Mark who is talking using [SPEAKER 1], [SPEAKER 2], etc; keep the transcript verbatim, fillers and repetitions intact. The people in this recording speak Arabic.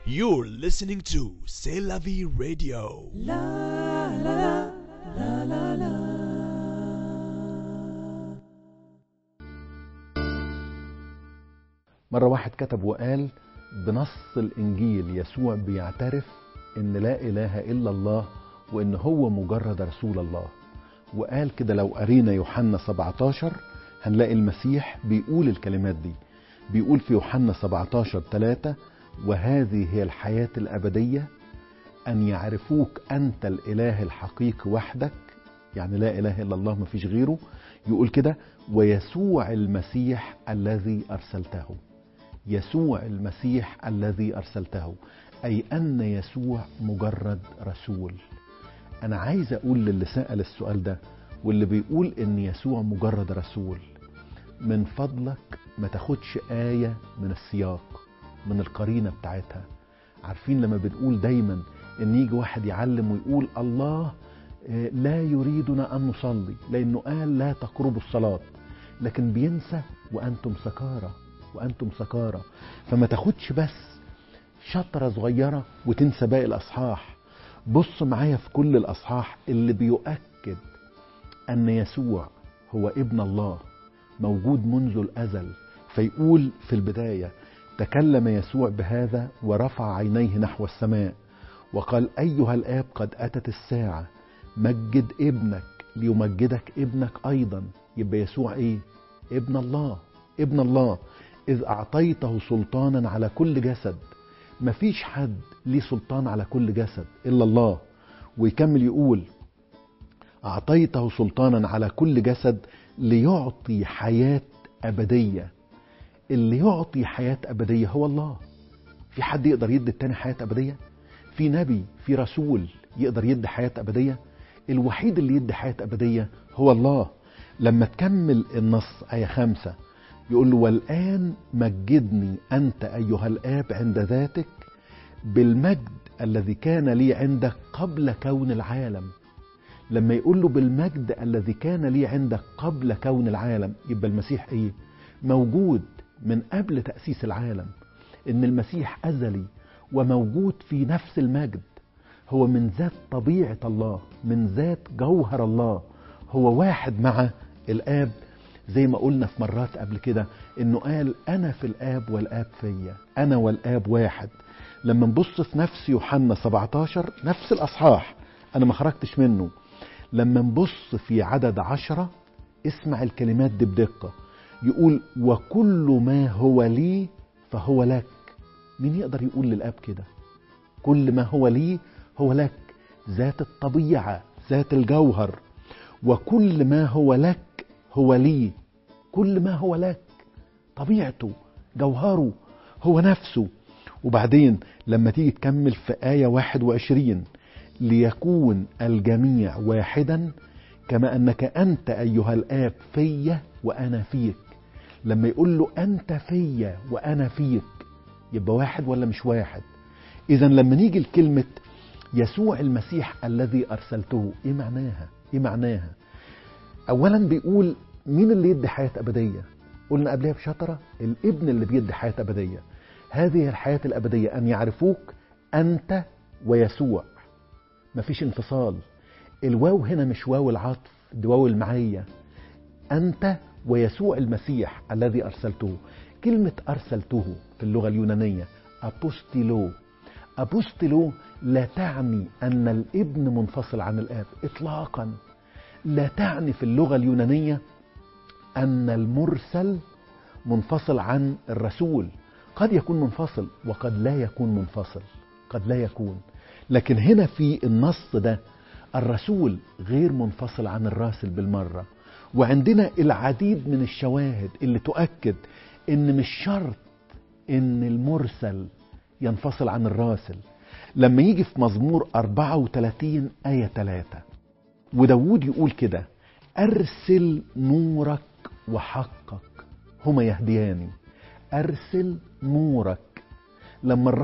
[SPEAKER 1] You're listening to C'est la vie radio.
[SPEAKER 2] La la la la la la.
[SPEAKER 3] مرة واحد كتب وقال بنص الإنجيل يسوع بيعترف إن لا إله إلا الله وإن هو مجرد رسول الله. وقال كده لو قرينا يوحنا سبعتاشر هنلاقي المسيح بيقول الكلمات دي. بيقول في يوحنا سبعتاشر ثلاثة: وهذه هي الحياة الأبدية أن يعرفوك أنت الإله الحقيقي وحدك، يعني لا إله إلا الله مفيش غيره. يقول كده: ويسوع المسيح الذي أرسلته. يسوع المسيح الذي أرسلته، أي أن يسوع مجرد رسول. أنا عايز أقول للي سأل السؤال ده واللي بيقول إن يسوع مجرد رسول، من فضلك ما تاخدش آية من السياق، من القرينة بتاعتها. عارفين لما بنقول دايما إن يجي واحد يعلم ويقول الله لا يريدنا أن نصلي لأنه قال لا تقربوا الصلاة، لكن بينسى وأنتم سكارى وأنتم سكارى. فما تاخدش بس شطرة صغيرة وتنسى باقي الأصحاح. بص معايا في كل الأصحاح اللي بيؤكد أن يسوع هو ابن الله موجود منذ الأزل. فيقول في البداية: تكلم يسوع بهذا ورفع عينيه نحو السماء وقال: أيها الآب قد أتت الساعة، مجد ابنك ليمجدك ابنك أيضا. يبقى يسوع إيه؟ ابن الله. ابن الله إذ أعطيته سلطانا على كل جسد. مفيش حد ليه سلطان على كل جسد إلا الله. ويكمل يقول: أعطيته سلطانا على كل جسد ليعطي حياة أبدية. اللي يعطي حياة أبدية هو الله. في حد يقدر يدي التاني حياة أبدية؟ في نبي، في رسول يقدر يدي حياة أبدية؟ الوحيد اللي يدي حياة أبدية هو الله. لما تكمل النص آية خمسة يقول له: والآن مجدني أنت أيها الآب عند ذاتك بالمجد الذي كان لي عندك قبل كون العالم. لما يقول له بالمجد الذي كان لي عندك قبل كون العالم، يبقى المسيح إيه؟ موجود من قبل تأسيس العالم. إن المسيح أزلي وموجود في نفس المجد. هو من ذات طبيعة الله، من ذات جوهر الله. هو واحد مع الآب، زي ما قلنا في مرات قبل كده إنه قال: أنا في الآب والآب فيا، أنا والآب واحد. لما نبص في نفس يوحنا سبعتاشر نفس الأصحاح، أنا ما خرجتش منه. لما نبص في عدد عشرة اسمع الكلمات دي بدقة. يقول: وكل ما هو لي فهو لك. مين يقدر يقول للآب كده؟ كل ما هو لي هو لك. ذات الطبيعة، ذات الجوهر. وكل ما هو لك هو لي. كل ما هو لك، طبيعته، جوهره، هو نفسه. وبعدين لما تيجي تكمل في آية واحد وعشرين: ليكون الجميع واحدا كما أنك أنت أيها الآب فيا وأنا فيك. لما يقول له أنت فيا وأنا فيك، يبقى واحد ولا مش واحد؟ إذن لما نيجي لكلمة يسوع المسيح الذي أرسلته، إيه معناها؟ إيه معناها؟ أولا بيقول مين اللي يدي حياة أبدية؟ قلنا قبلها بشطرة الابن اللي بيدي حياة أبدية. هذه الحياة الأبدية أن يعرفوك أنت ويسوع. مفيش انفصال. الواو هنا مش واو العطف، دي واو المعية. أنت ويسوع المسيح الذي أرسلته. كلمة أرسلته في اللغة اليونانية أبوستيلو. أبوستيلو لا تعني أن الابن منفصل عن الآب إطلاقا. لا تعني في اللغة اليونانية أن المرسل منفصل عن الرسول. قد يكون منفصل وقد لا يكون منفصل، قد لا يكون. لكن هنا في النص ده الرسول غير منفصل عن الراسل بالمرة. وعندنا العديد من الشواهد اللي تؤكد ان مش شرط ان المرسل ينفصل عن الراسل. لما يجي في مزمور أربعة وثلاثين آية ثلاثة وداود يقول كده: أرسل نورك وحقك هما يهدياني. أرسل نورك. لما